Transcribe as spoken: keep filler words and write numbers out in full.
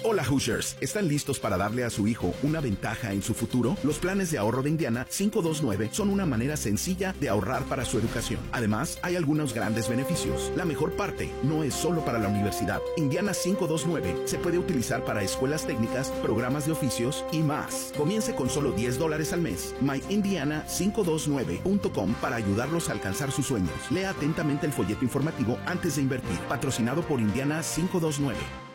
Hola Hoosiers, ¿están listos para darle a su hijo una ventaja en su futuro? Los planes de ahorro de Indiana cinco dos nueve son una manera sencilla de ahorrar para su educación. Además, hay algunos grandes beneficios. La mejor parte no es solo para la universidad. Indiana cinco dos nueve se puede utilizar para escuelas técnicas, programas de oficios y más. Comience con solo diez dólares al mes. my indiana cinco dos nueve punto com para ayudarlos a alcanzar sus sueños. Lea atentamente el folleto informativo antes de invertir. Patrocinado por Indiana cinco dos nueve.